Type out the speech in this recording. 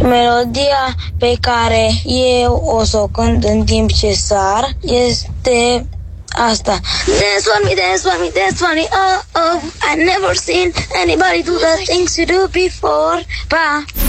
Melodia pe care eu o să o cânt în timp ce sar este asta. Dance for me, dance for me, dance for me, oh, oh, I never seen anybody do the things you do before. Pa!